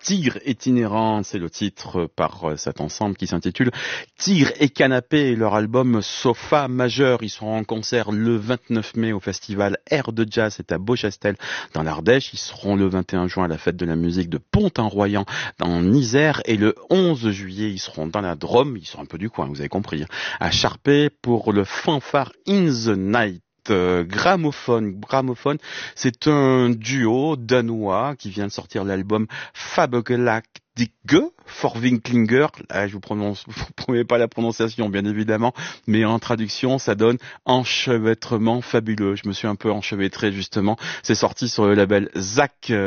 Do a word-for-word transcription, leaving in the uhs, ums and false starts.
Tigre itinérant, c'est le titre par cet ensemble qui s'intitule Tigre et Canapé, leur album Sofa Majeur. Ils seront en concert le vingt-neuf mai au festival Air de Jazz, c'est à Beauchastel dans l'Ardèche. Ils seront le vingt et un juin à la fête de la musique de Pont-en-Royan en Isère et le onze juillet ils seront dans la Drôme, ils sont un peu du coin, vous avez compris, hein, à Charpé pour le Fanfare in the Night. Euh, Gramophone, Gramophone, c'est un duo danois qui vient de sortir l'album Fabelaktige Forvinklinger. Là, je vous prononce, vous prenez pas la prononciation, bien évidemment, mais en traduction, ça donne enchevêtrement fabuleux. Je me suis un peu enchevêtré, justement. C'est sorti sur le label Zach.